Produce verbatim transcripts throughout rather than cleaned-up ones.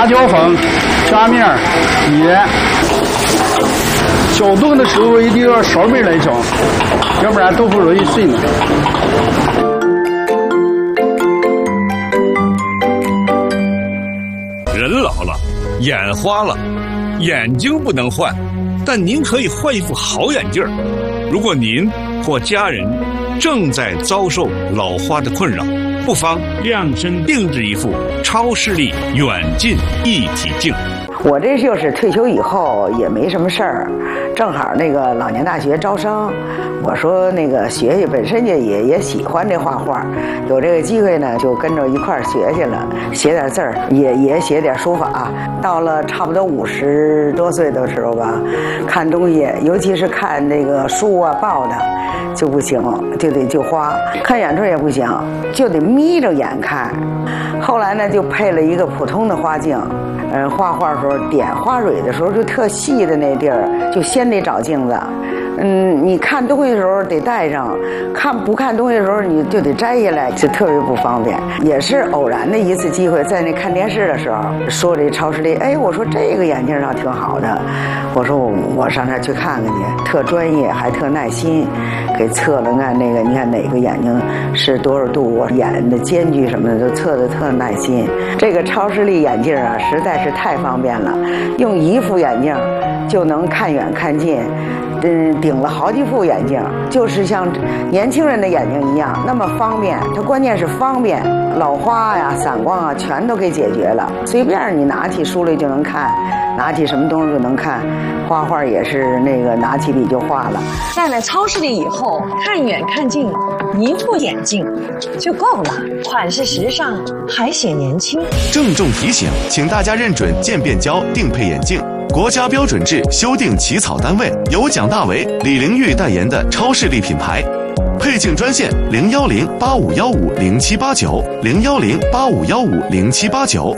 辣椒粉、下面盐。搅动的时候一定要稍微来搅，要不然豆腐容易碎呢。 人老了，眼花了，眼睛不能换，但您可以换一副好眼镜。如果您或家人正在遭受老花的困扰，不妨量身定制一副超视力远近一体镜。 我这就是退休以后也没什么事儿，正好那个老年大学招生，我说那个学学，本身也也也喜欢这画画，有这个机会呢，就跟着一块儿学去了，写点字儿，也也写点书法。到了差不多五十多岁的时候吧，看东西，尤其是看那个书啊报的，就不行，就得就花。看远处也不行，就得眯着眼看。后来呢，就配了一个普通的花镜。嗯，画画的时候点花蕊的时候，就特细的那地儿，就先得找镜子。嗯，你看东西的时候得带上，看不看东西的时候你就得摘下来，就特别不方便。也是偶然的一次机会，在那看电视的时候说这超视力，哎，我说这个眼镜倒挺好的，我说我我上那儿去看看去，特专业还特耐心，给测了看那个，你看哪个眼睛是多少度，眼的间距什么的都测得特耐心。这个超视力眼镜啊，实在是太方便了，用一副眼镜就能看远看近。嗯，顶了好几副眼镜，就是像年轻人的眼睛一样那么方便。它关键是方便，老花呀、散光啊，全都给解决了。随便你拿起书来就能看，拿起什么东西就能看。画画也是那个拿起笔就画了。 戴了超视力以后，看远看近，一副眼镜就够了，款式时尚，还显年轻。 郑重提醒，请大家认准渐变焦定配眼镜。国家标准制修订起草单位由蒋大为、李玲玉代言的超视力品牌。配镜专线零幺零八五幺五零七八九零幺零八五幺五零七八九。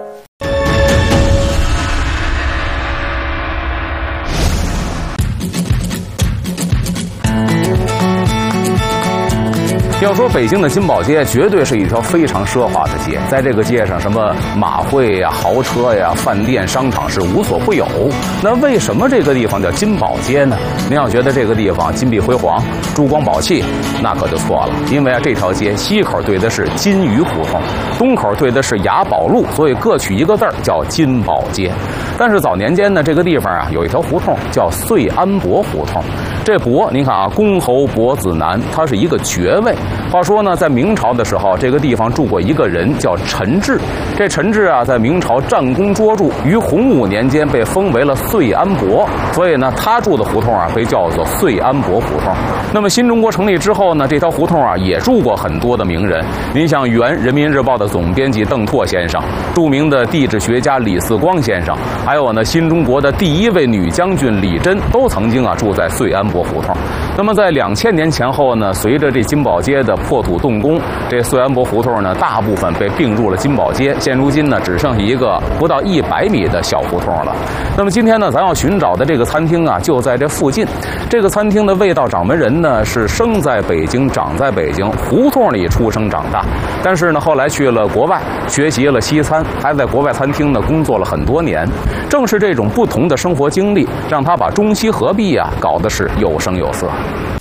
要说北京的金宝街，绝对是一条非常奢华的街。在这个街上，什么马会呀、豪车呀、饭店、商场是无所不有。那为什么这个地方叫金宝街呢？您要觉得这个地方金碧辉煌、珠光宝气，那可就错了。因为啊，这条街西口对的是金鱼胡同，东口对的是雅宝路，所以各取一个字儿叫金宝街。但是早年间呢，这个地方啊有一条胡同叫遂安伯胡同。这伯，您看啊，公侯伯子男，它是一个爵位。话说呢，在明朝的时候，这个地方住过一个人叫陈志。这陈志啊，在明朝战功卓著，于洪武年间被封为了遂安伯，所以呢，他住的胡同啊被叫做遂安伯胡同。那么新中国成立之后呢，这条胡同啊也住过很多的名人。您像原《人民日报》的总编辑邓拓先生，著名的地质学家李四光先生，还有呢新中国的第一位女将军李珍，都曾经啊住在遂安伯胡同。那么在两千年前后呢，随着这金宝街的破土动工，这遂安伯胡同呢大部分被并入了金宝街，现如今呢只剩下一个不到一百米的小胡同了。那么今天呢，咱要寻找的这个餐厅啊，就在这附近。这个餐厅的味道掌门人呢是生在北京、长在北京，胡同里出生长大，但是呢后来去了国外学习了西餐，还在国外餐厅呢工作了很多年。正是这种不同的生活经历，让他把中西合璧啊搞得是有声有色。